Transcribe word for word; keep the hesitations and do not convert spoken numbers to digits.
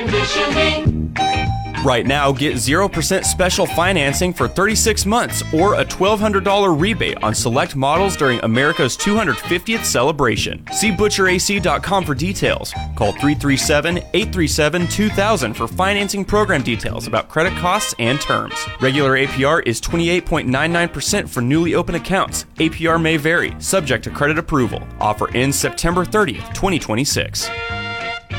conditioning. Right now, get zero percent special financing for thirty-six months or a twelve hundred dollars rebate on select models during America's two hundred fiftieth celebration. See Butcher A C dot com for details. Call three three seven, eight three seven, two thousand for financing program details about credit costs and terms. Regular A P R is twenty-eight point nine nine percent for newly opened accounts. A P R may vary, subject to credit approval. Offer ends September thirtieth, twenty twenty-six.